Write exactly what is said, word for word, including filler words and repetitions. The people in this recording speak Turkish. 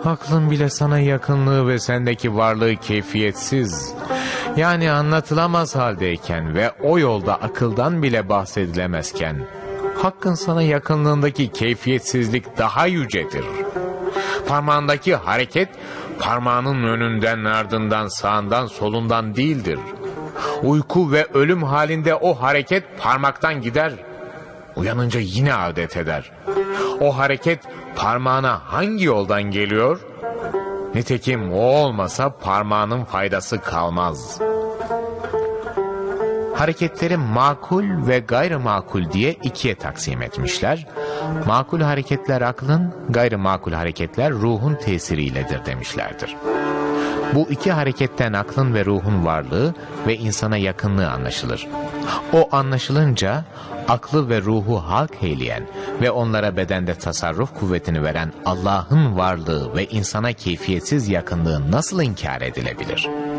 Aklın bile sana yakınlığı ve sendeki varlığı keyfiyetsiz, yani anlatılamaz haldeyken ve o yolda akıldan bile bahsedilemezken, Hakk'ın sana yakınlığındaki keyfiyetsizlik daha yücedir. Parmağındaki hareket, parmağının önünden, ardından, sağından, solundan değildir. Uyku ve ölüm halinde o hareket parmaktan gider. Uyanınca yine adet eder. O hareket parmağına hangi yoldan geliyor? Nitekim o olmasa parmağının faydası kalmaz. Hareketleri makul ve gayrimakul diye ikiye taksim etmişler. Makul hareketler aklın, gayrimakul hareketler ruhun tesiriyledir demişlerdir. Bu iki hareketten aklın ve ruhun varlığı ve insana yakınlığı anlaşılır. O anlaşılınca aklı ve ruhu halk eyleyen ve onlara bedende tasarruf kuvvetini veren Allah'ın varlığı ve insana keyfiyetsiz yakınlığı nasıl inkar edilebilir?